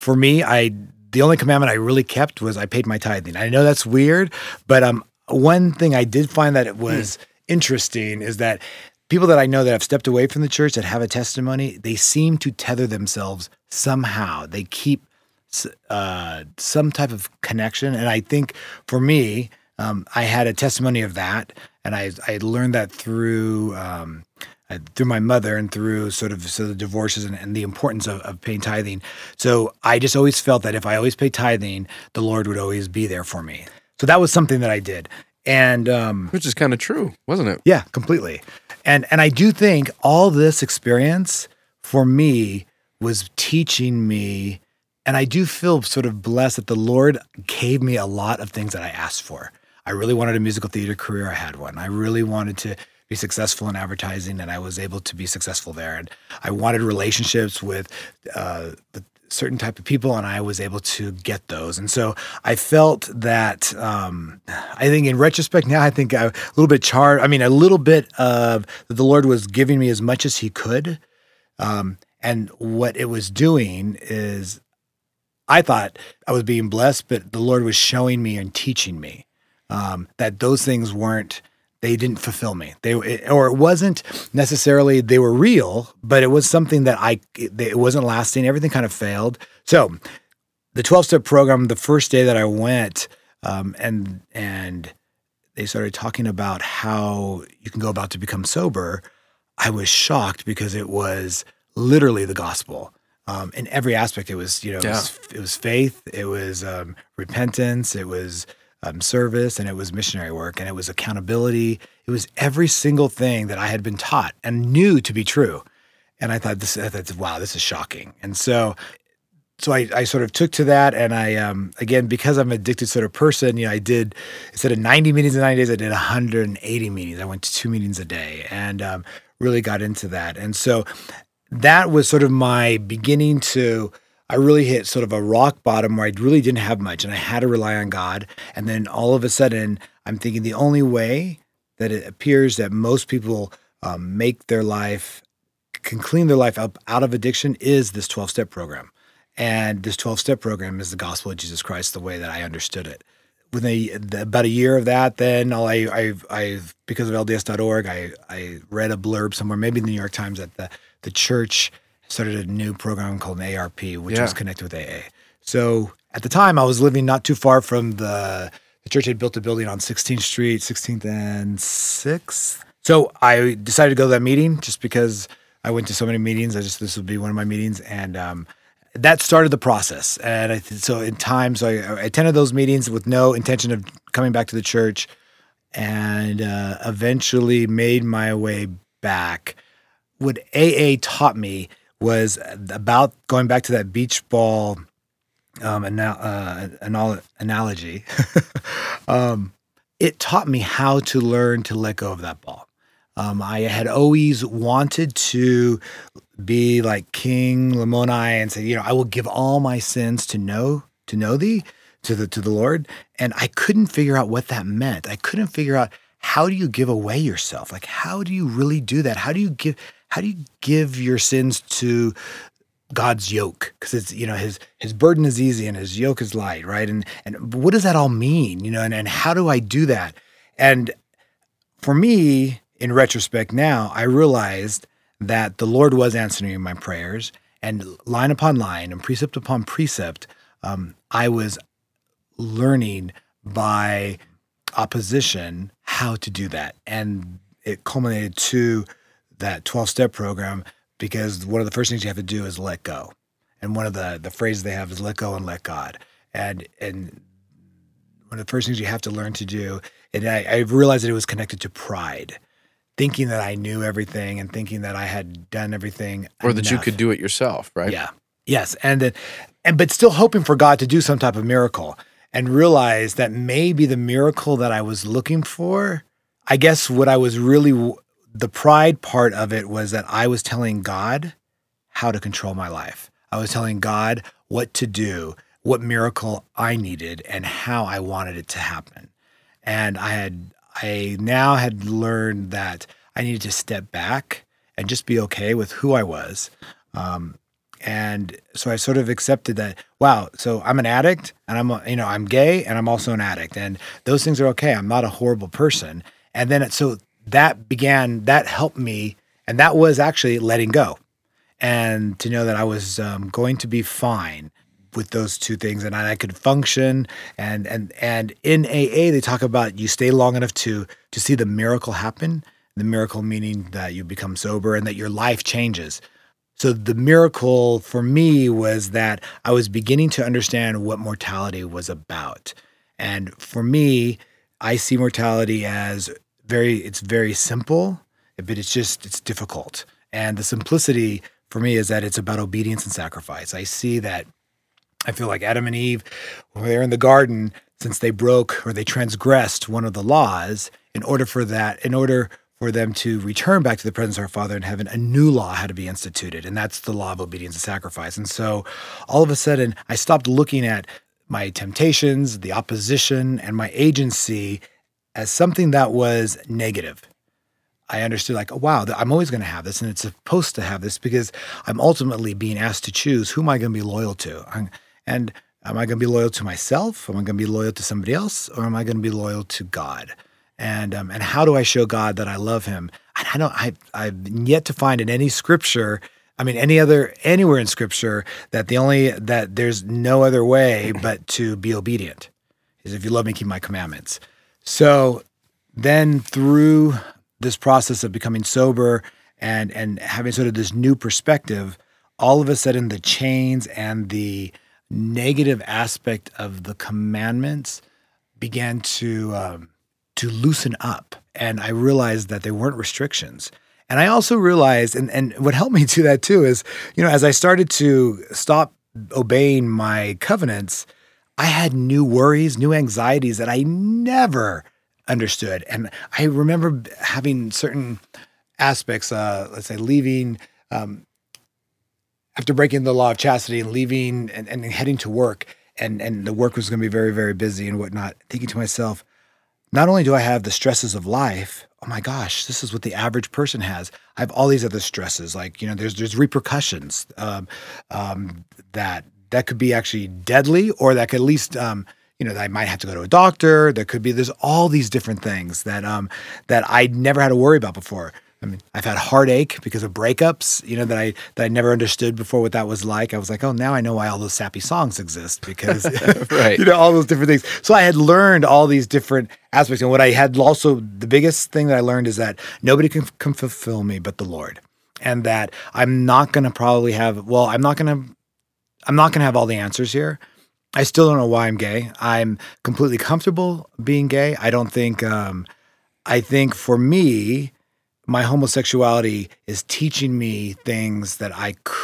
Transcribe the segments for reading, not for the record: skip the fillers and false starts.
for me, the only commandment I really kept was I paid my tithing. I know that's weird, but one thing I did find that it was interesting is that people that I know that have stepped away from the church that have a testimony, they seem to tether themselves somehow. They keep some type of connection, and I think for me, I had a testimony of that, and I learned that through my mother and through the divorces and the importance of paying tithing. So I just always felt that if I always paid tithing, the Lord would always be there for me. So that was something that I did. And which is kind of true, wasn't it? yeah, completely. And I do think all this experience for me was teaching me, and I do feel sort of blessed that the Lord gave me a lot of things that I asked for. I really wanted a musical theater career. I had one. I really wanted to be successful in advertising, and I was able to be successful there. And I wanted relationships with certain type of people, and I was able to get those. And so I felt that I think in retrospect now, I think a little bit a little bit of the Lord was giving me as much as he could. And what it was doing is I thought I was being blessed, but the Lord was showing me and teaching me that those things they didn't fulfill me. Or it wasn't necessarily they were real, but it was something that it wasn't lasting. Everything kind of failed. So the 12-step program, the first day that I went, and they started talking about how you can go about to become sober, I was shocked because it was literally the gospel. In every aspect, it was, it was faith, it was repentance, it was service, and it was missionary work, and it was accountability. It was every single thing that I had been taught and knew to be true. And I thought, wow, this is shocking. And so I sort of took to that, and I, again, because I'm an addicted sort of person, I did, instead of 90 meetings in 90 days, I did 180 meetings. I went to 2 meetings a day and really got into that. And so that was sort of my beginning I really hit sort of a rock bottom where I really didn't have much, and I had to rely on God. And then all of a sudden, I'm thinking the only way that it appears that most people can clean their life up out of addiction is this 12-step program. And this 12-step program is the gospel of Jesus Christ, the way that I understood it. Within about a year of that, then because of LDS.org, I read a blurb somewhere, maybe in the New York Times, that the church started a new program called an ARP, which was connected with AA. So at the time, I was living not too far from the church had built a building on 16th Street, 16th and 6th. So I decided to go to that meeting just because I went to so many meetings. This would be one of my meetings. And that started the process. And I attended those meetings with no intention of coming back to the church, and eventually made my way back. What AA taught me was about going back to that beach ball analogy. It taught me how to learn to let go of that ball. I had always wanted to be like King Lamoni and say, I will give all my sins to know thee, to the Lord. And I couldn't figure out what that meant. I couldn't figure out, how do you give away yourself? Like, how do you really do that? How do you give your sins to God's yoke? Because it's, his burden is easy and his yoke is light, right? And what does that all mean? And how do I do that? And for me, in retrospect now, I realized that the Lord was answering my prayers, and line upon line and precept upon precept, I was learning by opposition how to do that. And it culminated to that 12-step program, because one of the first things you have to do is let go. And one of the phrases they have is let go and let God. And one of the first things you have to learn to do, and I realized that it was connected to pride, thinking that I knew everything and thinking that I had done everything or that you could do it yourself, right? Yeah. Yes. But still hoping for God to do some type of miracle, and realize that maybe the miracle that I was looking for, I guess what I was really, the pride part of it was that I was telling God how to control my life. I was telling God what to do, what miracle I needed, and how I wanted it to happen. And I now had learned that I needed to step back and just be okay with who I was, And so I sort of accepted that, wow, so I'm an addict and I'm gay and I'm also an addict. And those things are okay. I'm not a horrible person. And then so that helped me. And that was actually letting go and to know that I was going to be fine with those two things and I could function. And in AA, they talk about you stay long enough to see the miracle happen. The miracle meaning that you become sober and that your life changes. So the miracle for me was that I was beginning to understand what mortality was about. And for me, I see mortality as it's very simple, but it's difficult. And the simplicity for me is that it's about obedience and sacrifice. I see that I feel like Adam and Eve, when they're in the garden, since they broke or they transgressed one of the laws, in order for them to return back to the presence of our Father in heaven, a new law had to be instituted, and that's the law of obedience and sacrifice. And so all of a sudden, I stopped looking at my temptations, the opposition, and my agency as something that was negative. I understood like, oh, wow, I'm always going to have this, and it's supposed to have this because I'm ultimately being asked to choose who am I going to be loyal to. And am I going to be loyal to myself? Am I going to be loyal to somebody else? Or am I going to be loyal to God? And how do I show God that I love him? I've yet to find in any scripture, anywhere in scripture that there's no other way but to be obedient. Is if you love me, keep my commandments. So then through this process of becoming sober and having sort of this new perspective, all of a sudden the chains and the negative aspect of the commandments began to loosen up. And I realized that they weren't restrictions. And I also realized, and what helped me do that too is, as I started to stop obeying my covenants, I had new worries, new anxieties that I never understood. And I remember having certain aspects, let's say leaving, after breaking the law of chastity and leaving and heading to work, and the work was going to be very, very busy and whatnot, thinking to myself, not only do I have the stresses of life, oh my gosh, this is what the average person has. I have all these other stresses, like, there's repercussions that could be actually deadly, or that could at least, that I might have to go to a doctor. There's all these different things that I never had to worry about before. I've had heartache because of breakups, that I never understood before what that was like. I was like, oh, now I know why all those sappy songs exist because, right. All those different things. So I had learned all these different aspects. And what I had also, the biggest thing that I learned is that nobody can fulfill me but the Lord. And that I'm not going to have all the answers here. I still don't know why I'm gay. I'm completely comfortable being gay. I don't think, I think for me, my homosexuality is teaching me things that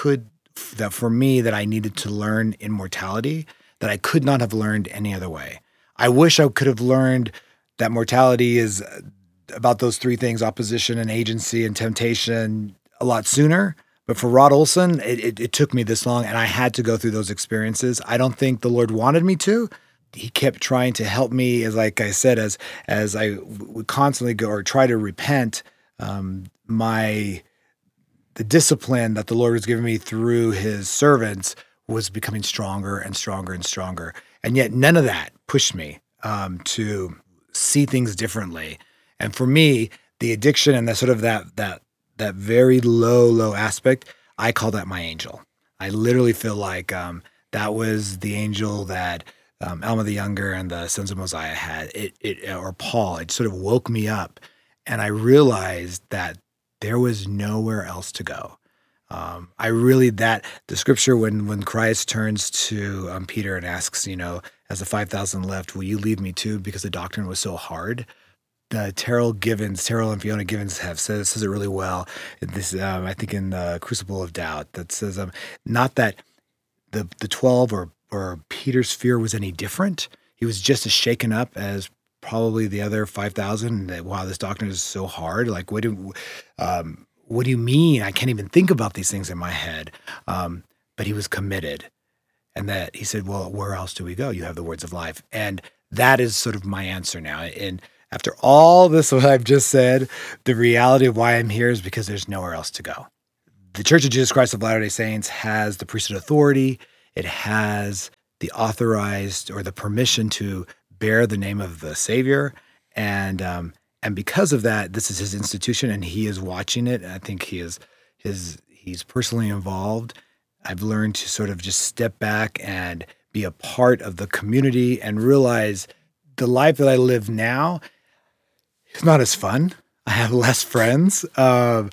I needed to learn in mortality that I could not have learned any other way. I wish I could have learned that mortality is about those three things, opposition and agency and temptation, a lot sooner. But for Rod Olson, it took me this long, and I had to go through those experiences. I don't think the Lord wanted me to. He kept trying to help me, as like I said, as I would constantly go or try to repent. The discipline that the Lord was giving me through his servants was becoming stronger and stronger and stronger. And yet none of that pushed me to see things differently. And for me, the addiction and that sort of that very low aspect, I call that my angel. I literally feel like that was the angel that Alma the Younger and the Sons of Mosiah had, or Paul. It sort of woke me up. And I realized that there was nowhere else to go. The scripture when Christ turns to Peter and asks, as the 5,000 left, will you leave me too? Because the doctrine was so hard. Terrell and Fiona Givens says it really well. This, I think in the Crucible of Doubt, that says, not that the 12 or Peter's fear was any different. He was just as shaken up as probably the other 5,000. That, wow, this doctrine is so hard. Like, what do you mean? I can't even think about these things in my head. But he was committed. And that he said, well, where else do we go? You have the words of life. And that is sort of my answer now. And after all this, what I've just said, the reality of why I'm here is because there's nowhere else to go. the Church of Jesus Christ of Latter-day Saints has the priesthood authority. It has the authorized or the permission to bear the name of the Savior. And because of that, this is his institution and he is watching it. I think he's personally involved. I've learned to sort of just step back and be a part of the community and realize the life that I live now is not as fun. I have less friends, but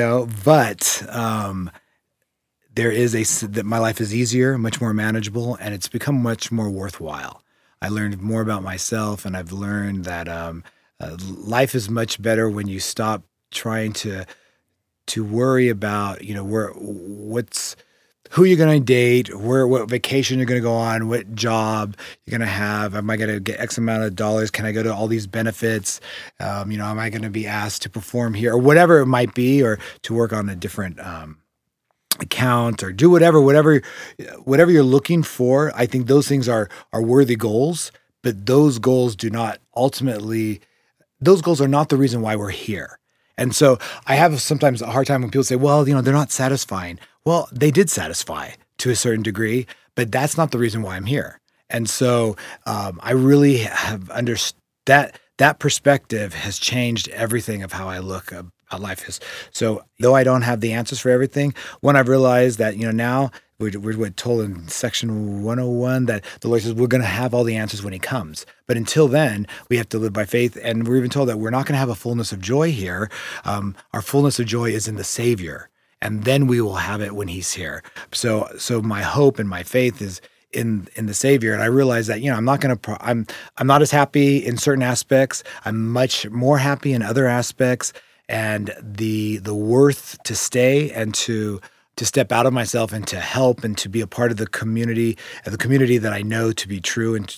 there is that my life is easier, much more manageable, and it's become much more worthwhile. I learned more about myself, and I've learned that life is much better when you stop trying to worry about, who you're going to date, what vacation you're going to go on, what job you're going to have. Am I going to get X amount of dollars? Can I go to all these benefits? Am I going to be asked to perform here or whatever it might be, or to work on a different account or do whatever you're looking for. I think those things are worthy goals, but those goals are not the reason why we're here. And so I have sometimes a hard time when people say, well, they're not satisfying. Well, they did satisfy to a certain degree, but that's not the reason why I'm here. And so I really have understood that perspective has changed everything of how I look at life is. So though I don't have the answers for everything, when I've realized that, now we're told in section 101 that the Lord says we're going to have all the answers when he comes. But until then, we have to live by faith. And we're even told that we're not going to have a fullness of joy here. Our fullness of joy is in the Savior. And then we will have it when he's here. So my hope and my faith is in the Savior. And I realize that, I'm not as happy in certain aspects. I'm much more happy in other aspects. And the worth to stay and to step out of myself and to help and to be a part of the community that I know to be true and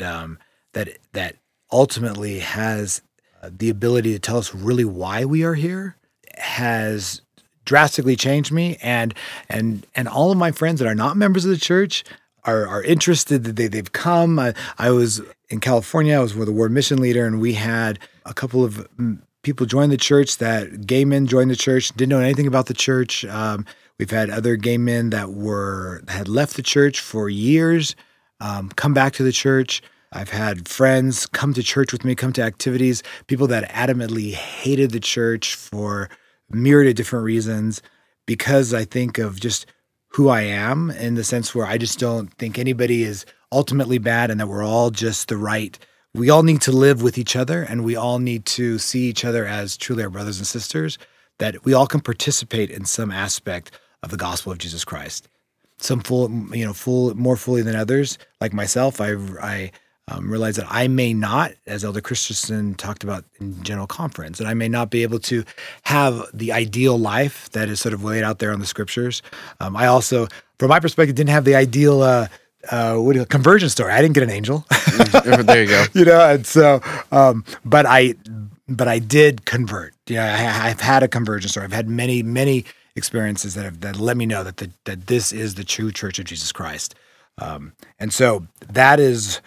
that ultimately has the ability to tell us really why we are here has drastically changed me. And all of my friends that are not members of the church are interested. They've come. I was in California. I was with a ward mission leader, and we had a couple of people join the church, that gay men joined the church, didn't know anything about the church. We've had other gay men that had left the church for years, come back to the church. I've had friends come to church with me, come to activities, people that adamantly hated the church for myriad of different reasons, because I think of just who I am, in the sense where I just don't think anybody is ultimately bad and that we're all just we all need to live with each other, and we all need to see each other as truly our brothers and sisters, that we all can participate in some aspect of the gospel of Jesus Christ. Some more fully than others. Like myself, I realize that I may not, as Elder Christensen talked about in General Conference, that I may not be able to have the ideal life that is sort of laid out there on the scriptures. I also, from my perspective, didn't have the ideal conversion story. I didn't get an angel. There you go. And so, but I did convert. I've had a conversion story. I've had many experiences that let me know that this is the true Church of Jesus Christ. And so that is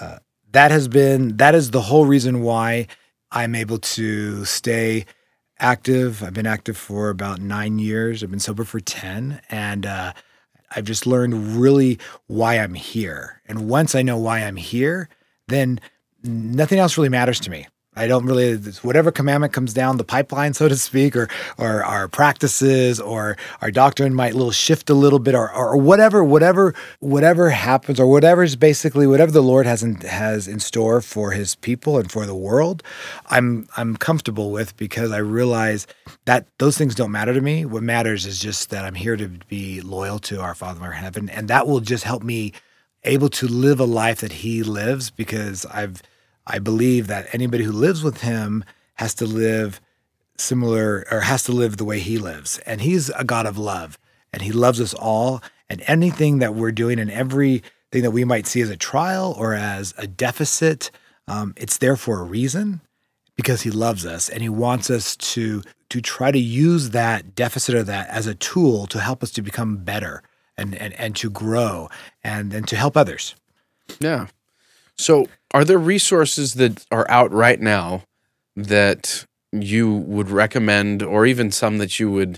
the whole reason why I'm able to stay active. I've been active for about 9 years. I've been sober for 10, and I've just learned really why I'm here. And once I know why I'm here, then nothing else really matters to me. I don't really, whatever commandment comes down the pipeline, so to speak, or our practices or our doctrine might shift a little bit, or whatever happens, or whatever the Lord has in store for his people and for the world, I'm comfortable with, because I realize that those things don't matter to me. What matters is just that I'm here to be loyal to our Father in heaven, and that will just help me able to live a life that he lives, because I believe that anybody who lives with him has to live similar, or has to live the way he lives. And he's a God of love, and he loves us all. And anything that we're doing and everything that we might see as a trial or as a deficit, it's there for a reason, because he loves us, and he wants us to try to use that deficit or that as a tool to help us to become better and to grow and to help others. Yeah. So are there resources that are out right now that you would recommend, or even some that you would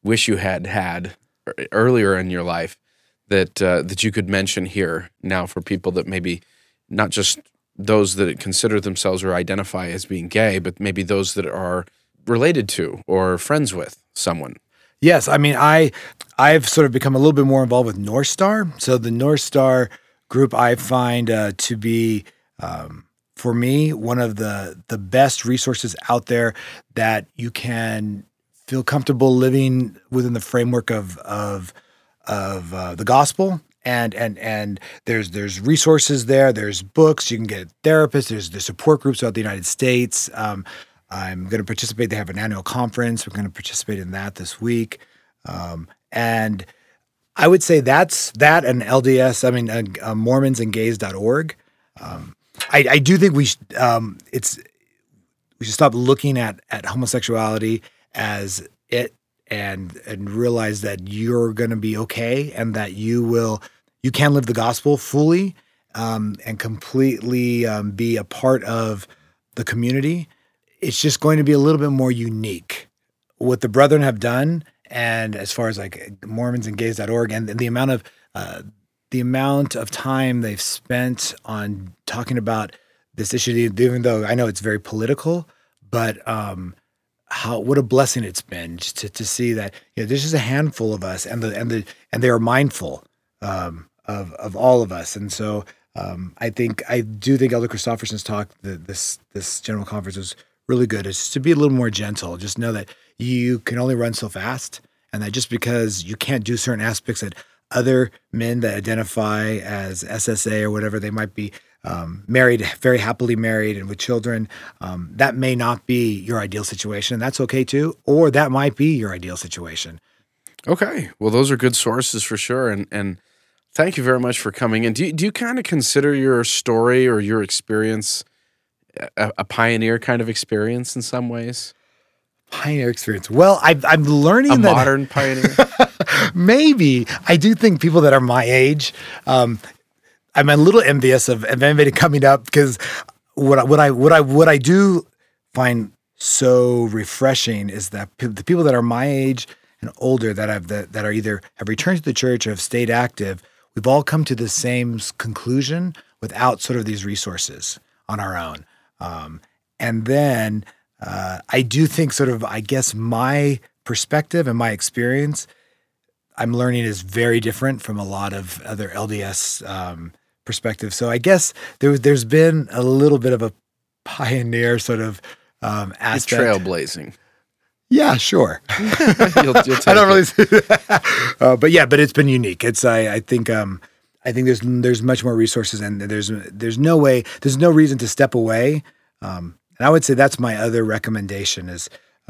wish you had earlier in your life that you could mention here now for people that maybe not just those that consider themselves or identify as being gay, but maybe those that are related to or friends with someone? Yes, I mean, I've sort of become a little bit more involved with North Star. So the North Star group I find to be, for me, one of the best resources out there that you can feel comfortable living within the framework of the gospel. And there's resources there. There's books. You can get therapists. There's support groups throughout the United States. I'm going to participate. They have an annual conference. We're going to participate in that this week. And I would say that's that and LDS, Mormonsandgays.org. I do think we should stop looking at homosexuality as it and realize that you're going to be okay and that you can live the gospel fully and completely be a part of the community. It's just going to be a little bit more unique. What the brethren have done, and as far as like Mormonsandgays.org and the amount of time they've spent on talking about this issue, even though I know it's very political, but what a blessing it's been just to see that there's just a handful of us, and they are mindful of all of us, and so I do think Elder Christofferson's talk, this general conference was really good. It's just to be a little more gentle. Just know that you can only run so fast, and that just because you can't do certain aspects that other men that identify as SSA or whatever, they might be married, very happily married and with children, that may not be your ideal situation, and that's okay too, or that might be your ideal situation. Okay. Well, those are good sources for sure, and thank you very much for coming in. Do you kind of consider your story or your experience a pioneer kind of experience in some ways? Pioneer experience. Well, I'm learning a that modern pioneer. Maybe. I do think people that are my age, I'm a little envious of anybody coming up, because what I do find so refreshing is that the people that are my age and older that are either have returned to the church or have stayed active, we've all come to the same conclusion without sort of these resources on our own. And then I do think sort of, I guess, my perspective and my experience, I'm learning is very different from a lot of other LDS perspectives. So I guess there's been a little bit of a pioneer sort of aspect. You're trailblazing. Yeah, sure. You'll take I don't really see that. But it's been unique. I think there's much more resources, and there's no reason to step away. And I would say that's my other recommendation is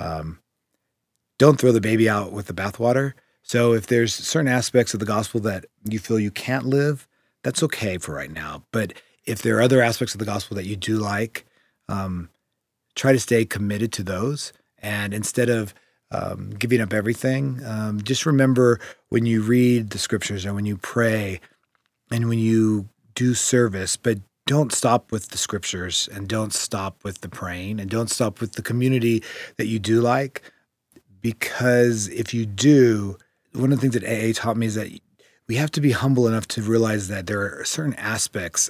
don't throw the baby out with the bathwater. So if there's certain aspects of the gospel that you feel you can't live, that's okay for right now. But if there are other aspects of the gospel that you do like, try to stay committed to those. And instead of giving up everything, just remember when you read the scriptures and when you pray and when you do service, but don't stop with the scriptures and don't stop with the praying and don't stop with the community that you do like. Because if you do, one of the things that AA taught me is that we have to be humble enough to realize that there are certain aspects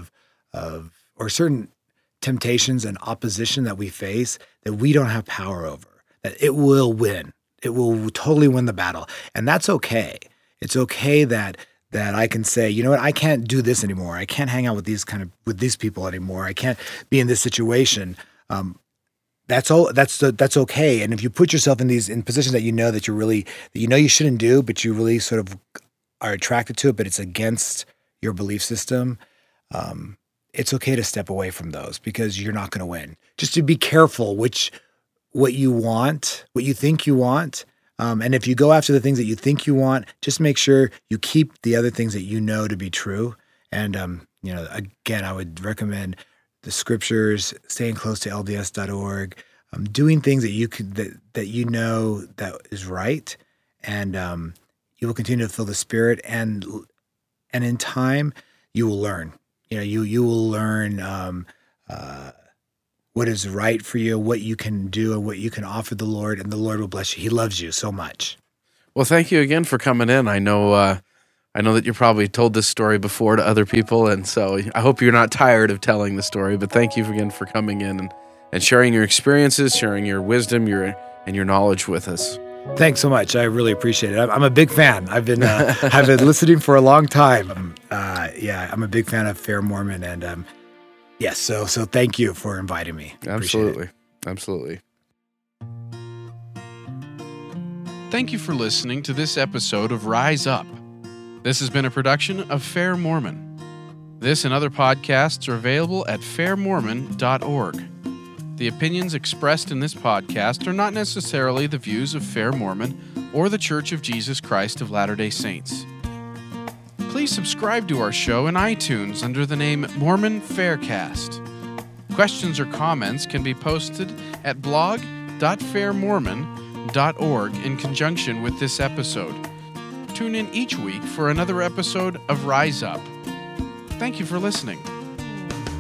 or certain temptations and opposition that we face that we don't have power over, that it will win. It will totally win the battle. And that's okay. It's okay that I can say, you know what, I can't do this anymore. I can't hang out with these people anymore. I can't be in this situation. That's okay. And if you put yourself in positions that you know you shouldn't do, but you really sort of are attracted to it, but it's against your belief system, it's okay to step away from those because you're not going to win. Just to be careful what you want, what you think you want. And if you go after the things that you think you want, just make sure you keep the other things that you know to be true. And, again, I would recommend the scriptures, staying close to LDS.org, doing things that you know that is right. And you will continue to feel the Spirit. And in time, you will learn. You will learn what is right for you, what you can do, and what you can offer the Lord, and the Lord will bless you. He loves you so much. Well, thank you again for coming in. I know that you probably told this story before to other people, and so I hope you're not tired of telling the story, but thank you again for coming in and sharing your experiences, sharing your wisdom, your knowledge with us. Thanks so much. I really appreciate it. I'm a big fan. I've been listening for a long time. I'm a big fan of Fair Mormon, and yes. So thank you for inviting me. Absolutely. Thank you for listening to this episode of Rise Up. This has been a production of Fair Mormon. This and other podcasts are available at fairmormon.org. The opinions expressed in this podcast are not necessarily the views of Fair Mormon or the Church of Jesus Christ of Latter-day Saints. Please subscribe to our show in iTunes under the name Mormon Faircast. Questions or comments can be posted at blog.fairmormon.org in conjunction with this episode. Tune in each week for another episode of Rise Up. Thank you for listening.